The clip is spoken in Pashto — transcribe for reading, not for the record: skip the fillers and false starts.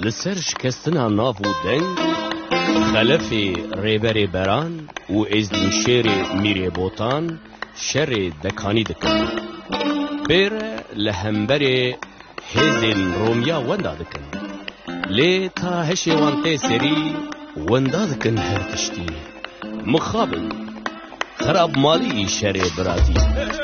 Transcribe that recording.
لسر شکستنا ناف و دنگ خلف ریبر بران و ازدین شیر میره بوتان شر دکانی دکن بیر لهمبر هزین رومیا وندا دکن لی تا هشی وانتی سری وندا دکن هر تشتی مخابن خراب مالی شر برازی